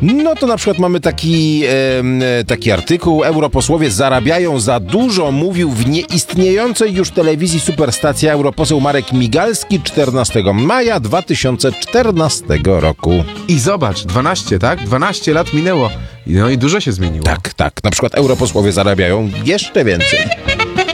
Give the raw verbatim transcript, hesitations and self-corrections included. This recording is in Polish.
No to na przykład mamy taki, e, taki artykuł. Europosłowie zarabiają za dużo, mówił w nieistniejącej już telewizji Superstacji europoseł Marek Migalski czternastego maja dwa tysiące czternastego roku. I zobacz, dwanaście, tak? dwanaście lat minęło. No i dużo się zmieniło. Tak, tak. Na przykład europosłowie zarabiają jeszcze więcej.